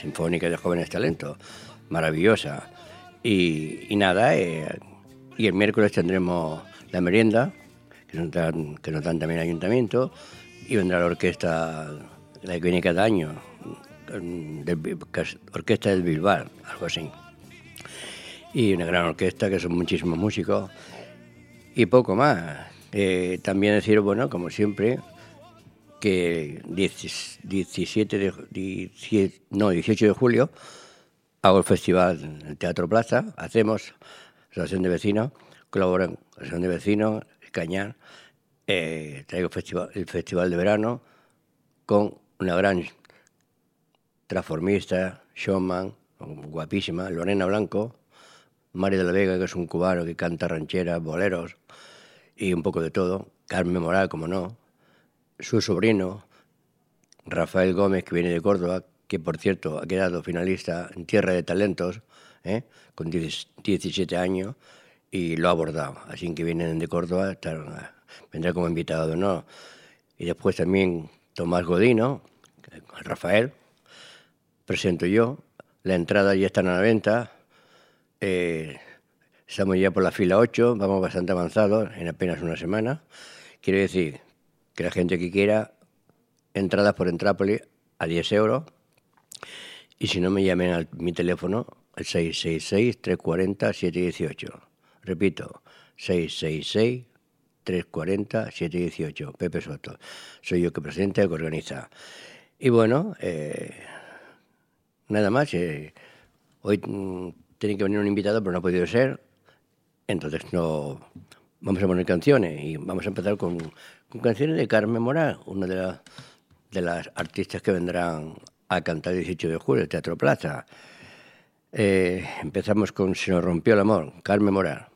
Sinfónica de Jóvenes Talentos, maravillosa. Y nada, y el miércoles tendremos la merienda, que nos dan también el ayuntamiento, y vendrá la orquesta, la que viene cada año, Orquesta del Bilbao, algo así. Y una gran orquesta, que son muchísimos músicos, y poco más. También decir, bueno, como siempre, que 18 de julio hago el festival en el Teatro Plaza, hacemos Asociación de Vecinos, colaboran Asociación de Vecinos, Cañar, traigo el festival de verano con una gran transformista, showman, guapísima, Lorena Blanco, Mario de la Vega, que es un cubano que canta rancheras, boleros y un poco de todo, Carmen Moral, como no, su sobrino, Rafael Gómez, que viene de Córdoba, que por cierto ha quedado finalista en Tierra de Talentos, con 17 años, y lo ha abordado. Así que vienen de Córdoba, vendrá como invitado de honor. Y después también Tomás Godino, Rafael, presento yo, la entrada ya está a la venta, estamos ya por la fila 8, vamos bastante avanzados en apenas una semana. Quiero decir que la gente que quiera, entradas por Entrápolis a 10 euros, y si no me llamen a mi teléfono, el 666-340-718. Repito, 666-340-718. Pepe Soto. Soy yo que presenta y que organiza. Y bueno, nada más. Hoy tiene que venir un invitado, pero no ha podido ser. Entonces no vamos a poner canciones. Y vamos a empezar con canciones de Carmen Moral, una de las artistas que vendrán a cantar el 18 de julio, el Teatro Plaza. Empezamos con Se nos rompió el amor, Carmen Moral.